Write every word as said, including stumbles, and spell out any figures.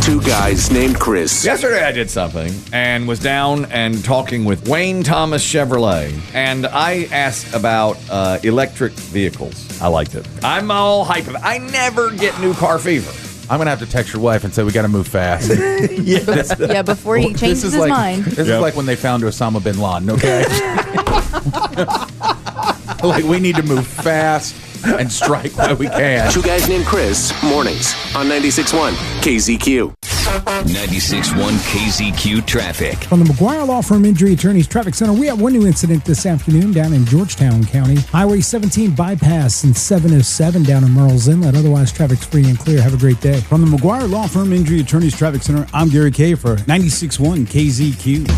Two guys named Chris. Yesterday I did something and was down and talking with Wayne Thomas Chevrolet, and I asked about uh, electric vehicles. I liked it. I'm all hype. I never get new car fever. I'm going to have to text your wife and say we got to move fast. Yes. Yeah, before he changes his like, mind. This Yep. is like when they found Osama bin Laden, okay? Like, we need to move fast and strike while we can. Two guys named Chris. Mornings on ninety-six point one K Z Q. ninety-six point one K Z Q traffic. From the McGuire Law Firm Injury Attorneys Traffic Center, we have one new incident this afternoon down in Georgetown County. Highway seventeen bypass and seven oh seven down in Merle's Inlet. Otherwise, traffic's free and clear. Have a great day. From the McGuire Law Firm Injury Attorneys Traffic Center, I'm Gary Kay for ninety-six point one K Z Q.